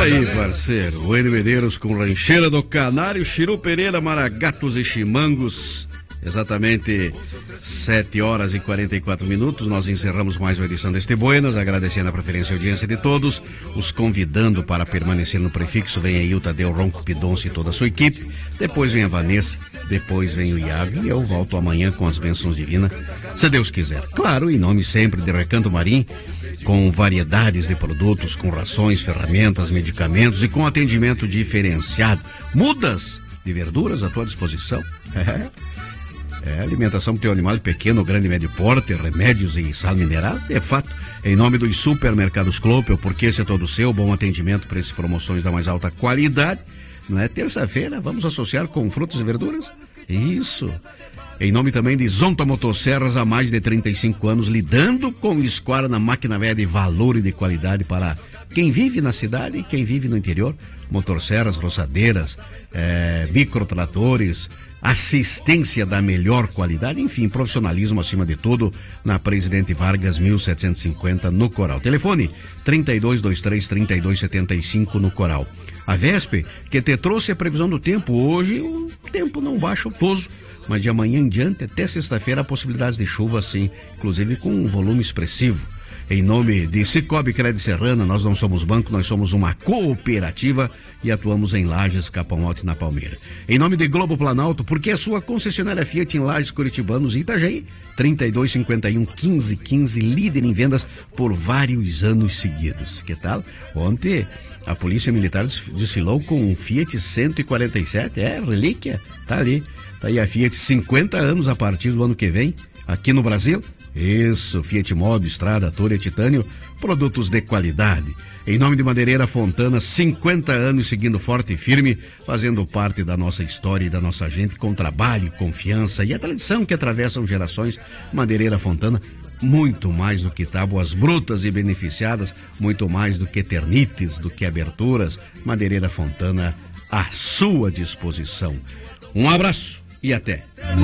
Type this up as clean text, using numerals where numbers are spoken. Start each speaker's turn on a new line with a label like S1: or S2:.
S1: aí, parceiro. O N Medeiros com Rancheira do Canário, Chiru Pereira, Maragatos e Chimangos. Exatamente 7h44. Nós encerramos mais uma edição deste Buenas, agradecendo a preferência e audiência de todos, os convidando para permanecer no prefixo. Vem aí o Tadeu Ronco Pidonce e toda a sua equipe. Depois vem a Vanessa, depois vem o Iago e eu volto amanhã com as bênçãos divinas, se Deus quiser. Claro, em nome sempre de Recanto Marim, com variedades de produtos, com rações, ferramentas, medicamentos e com atendimento diferenciado. Mudas de verduras à tua disposição. Alimentação para o teu animal pequeno, grande e médio porte, remédios e sal mineral, é fato. Em nome dos supermercados Clopel, porque esse é todo seu, bom atendimento, preços e promoções da mais alta qualidade. Não é terça-feira, vamos associar com frutas e verduras? Isso. Em nome também de Zonta Motosserras, há mais de 35 anos, lidando com escoar na máquina velha de valor e de qualidade para quem vive na cidade e quem vive no interior. Motosserras, roçadeiras, microtratores, assistência da melhor qualidade, enfim, profissionalismo acima de tudo, na Presidente Vargas 1750 no Coral. Telefone 3223-3275 no Coral. A Vespe, que te trouxe a previsão do tempo. Hoje o tempo não baixa o toso, mas de amanhã em diante até sexta-feira há possibilidades de chuva, sim, inclusive com um volume expressivo. Em nome de Cicobi Crédito Serrana, nós não somos banco, nós somos uma cooperativa e atuamos em Lages, Capão Alto e na Palmeira. Em nome de Globo Planalto, porque é sua concessionária Fiat em Lages, Curitibanos e Itajaí, 3251-1515, líder em vendas por vários anos seguidos. Que tal? Ontem a Polícia Militar desfilou com um Fiat 147, relíquia, tá ali. Tá aí a Fiat, 50 anos a partir do ano que vem, aqui no Brasil. Isso, Fiat Mobi, Estrada, Toro e Titânio, produtos de qualidade. Em nome de Madeireira Fontana, 50 anos seguindo forte e firme, fazendo parte da nossa história e da nossa gente, com trabalho, confiança e a tradição que atravessam gerações. Madeireira Fontana, muito mais do que tábuas brutas e beneficiadas, muito mais do que eternites, do que aberturas. Madeireira Fontana, à sua disposição. Um abraço e até!